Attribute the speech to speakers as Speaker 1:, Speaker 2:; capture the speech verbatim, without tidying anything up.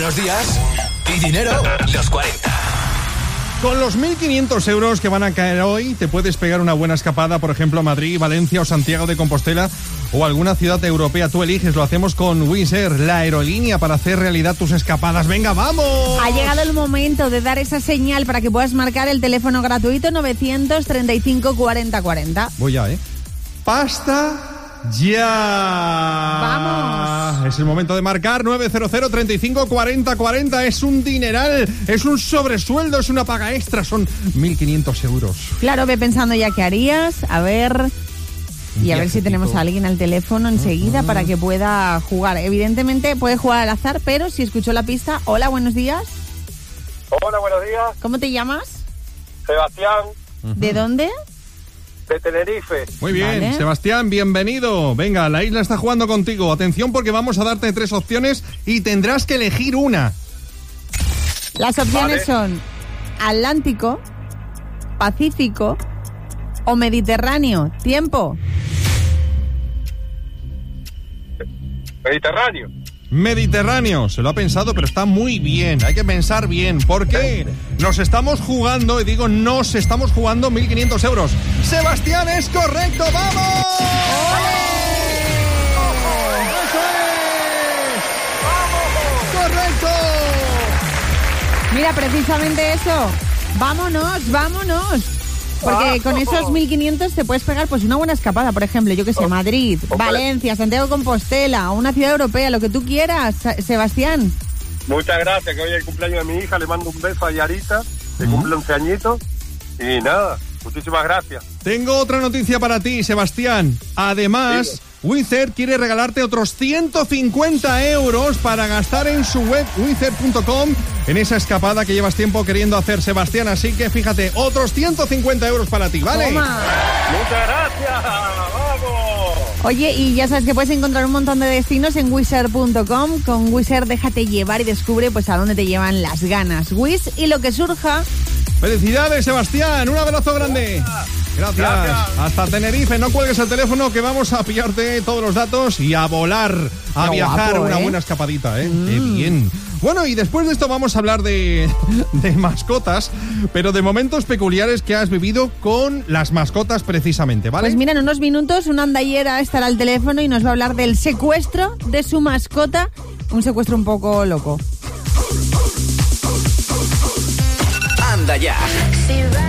Speaker 1: Buenos días y dinero, los cuarenta.
Speaker 2: Con los mil quinientos euros que van a caer hoy, te puedes pegar una buena escapada, por ejemplo, a Madrid, Valencia o Santiago de Compostela o alguna ciudad europea. Tú eliges, lo hacemos con Wizz Air, la aerolínea para hacer realidad tus escapadas. ¡Venga, vamos!
Speaker 3: Ha llegado el momento de dar esa señal para que puedas marcar el teléfono gratuito novecientos treinta y cinco cuarenta cuarenta.
Speaker 2: Voy ya, ¿eh? ¡Pasta! ¡Ya!
Speaker 3: ¡Vamos!
Speaker 2: Es el momento de marcar nueve cero cero, treinta y cinco, cuarenta, cuarenta. Es un dineral, es un sobresueldo, es una paga extra, son mil quinientos euros.
Speaker 3: Claro, ve pensando ya qué harías, a ver... Y a ver si tenemos a alguien al teléfono enseguida uh-huh. para que pueda jugar. Evidentemente puede jugar al azar, pero si escuchó la pista... Hola, buenos días.
Speaker 4: Hola, buenos días.
Speaker 3: ¿Cómo te llamas?
Speaker 4: Sebastián.
Speaker 2: Uh-huh.
Speaker 3: ¿De dónde?
Speaker 4: De Tenerife.
Speaker 2: Muy bien,
Speaker 3: vale.
Speaker 2: Sebastián, bienvenido. Venga, la isla está jugando contigo. Atención porque vamos a darte tres opciones y tendrás que elegir una.
Speaker 3: Las opciones vale. son Atlántico, Pacífico o Mediterráneo. Tiempo.
Speaker 4: Mediterráneo.
Speaker 2: Mediterráneo, se lo ha pensado, pero está muy bien. Hay que pensar bien, porque nos estamos jugando, y digo nos estamos jugando mil quinientos euros. Sebastián, es correcto, ¡vamos! ¡Ole! ¡Eso es! ¡Correcto!
Speaker 3: Mira, precisamente eso. Vámonos, vámonos. Porque con esos mil quinientos te puedes pegar pues una buena escapada, por ejemplo, yo que sé, Madrid, Valencia, Santiago de Compostela, una ciudad europea, lo que tú quieras, Sebastián.
Speaker 4: Muchas gracias, que hoy es el cumpleaños de mi hija, le mando un beso a Yarita, que uh-huh. cumple once añitos, y nada, muchísimas gracias.
Speaker 2: Tengo otra noticia para ti, Sebastián. Además, sí. Wizz Air quiere regalarte otros ciento cincuenta euros para gastar en su web wizz air punto com en esa escapada que llevas tiempo queriendo hacer, Sebastián. Así que fíjate, otros ciento cincuenta euros para ti, ¿vale?
Speaker 3: Toma.
Speaker 4: Muchas gracias, vamos.
Speaker 3: Oye, y ya sabes que puedes encontrar un montón de destinos en wizz air punto com. Con Wizz Air déjate llevar y descubre pues a dónde te llevan las ganas. Wizz y lo que surja.
Speaker 2: ¡Felicidades, Sebastián! ¡Un abrazo grande! Gracias. Gracias. Hasta Tenerife. No cuelgues el teléfono que vamos a pillarte todos los datos y a volar, a Qué viajar. Guapo, ¿eh? Una buena escapadita, ¿eh? Mm. ¡Qué bien! Bueno, y después de esto vamos a hablar de, de mascotas, pero de momentos peculiares que has vivido con las mascotas precisamente, ¿vale?
Speaker 3: Pues mira, en unos minutos una andallera estará al teléfono y nos va a hablar del secuestro de su mascota. Un secuestro un poco loco.
Speaker 1: Anda ya.